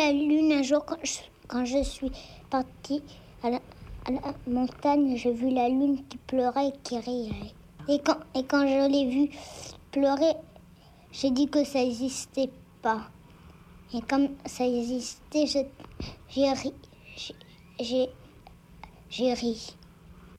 la lune un jour quand je suis partie à la montagne. J'ai vu la lune qui pleurait et qui riait. Et quand je l'ai vue pleurer, j'ai dit que ça n'existait pas. Et comme ça existait, j'ai ri.